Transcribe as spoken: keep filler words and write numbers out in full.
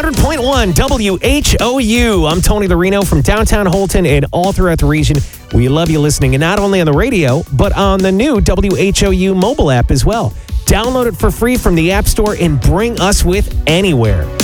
hundred point one W H O U. I'm Tony the Reno from downtown Holton and all throughout the region. We love you listening, and not only on the radio, but on the new W H O U mobile app as well. Download it for free from the App Store and bring us with anywhere.